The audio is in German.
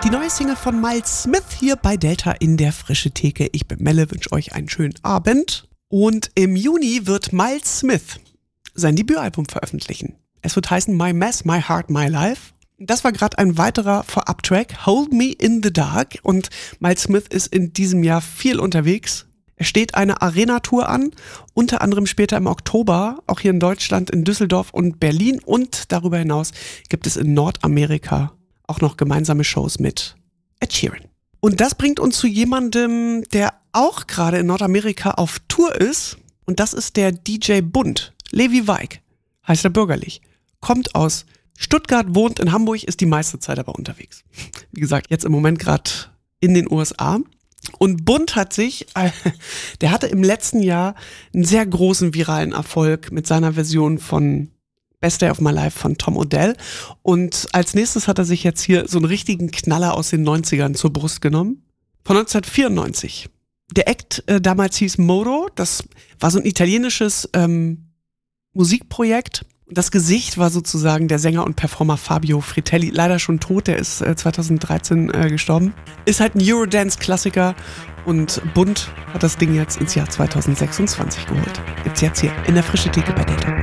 Die neue Single von Miles Smith hier bei Delta in der Frische Theke. Ich bin Melle, wünsche euch einen schönen Abend. Und im Juni wird Miles Smith sein Debütalbum veröffentlichen. Es wird heißen My Mess, My Heart, My Life. Das war gerade ein weiterer Vorab-Track, Hold Me in the Dark. Und Miles Smith ist in diesem Jahr viel unterwegs. Es steht eine Arena-Tour an, unter anderem später im Oktober, auch hier in Deutschland, in Düsseldorf und Berlin. Und darüber hinaus gibt es in Nordamerika auch noch gemeinsame Shows mit Ed Sheeran. Und das bringt uns zu jemandem, der auch gerade in Nordamerika auf Tour ist. Und das ist der DJ Bund. Levi Weig heißt er bürgerlich. Kommt aus Stuttgart, wohnt in Hamburg, ist die meiste Zeit aber unterwegs. Wie gesagt, jetzt im Moment gerade in den USA. Und Bund hat sich, der hatte im letzten Jahr einen sehr großen viralen Erfolg mit seiner Version von Best Day of My Life von Tom Odell. Und als nächstes hat er sich jetzt hier so einen richtigen Knaller aus den 90ern zur Brust genommen. Von 1994. Der Act damals hieß Modo. Das war so ein italienisches Musikprojekt. Das Gesicht war sozusagen der Sänger und Performer Fabio Fritelli. Leider schon tot, der ist 2013 gestorben. Ist halt ein Eurodance-Klassiker. Und Bund hat das Ding jetzt ins Jahr 2026 geholt. Gibt's jetzt hier in der Frische Theke bei Delta.